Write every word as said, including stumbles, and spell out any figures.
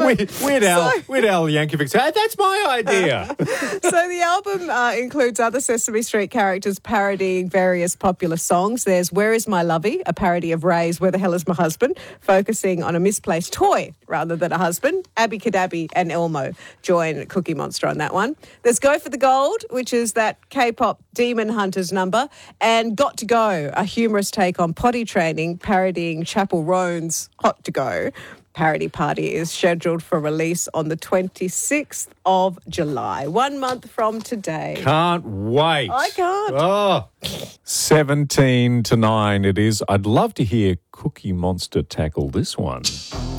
Weird, Weird Al, So- Weird Al Yankovic said, "Hey, that's my idea." So the album uh, includes other Sesame Street characters parodying various popular songs. There's Where Is My Lovey, a parody of Ray's Where the Hell Is My Husband, focusing on a misplaced toy rather than a husband. Abby Cadabby and Elmo join Cookie Monster on that one. There's Go for the Gold, which is that K-pop Demon Hunters number, and Got to Go, a humorous take on potty training, parodying Chapel Roan's Hot to Go. Parody Party is scheduled for release on the twenty-sixth of July, one month from today. Can't wait. I can't. Oh. seventeen to nine it is. I'd love to hear Cookie Monster tackle this one.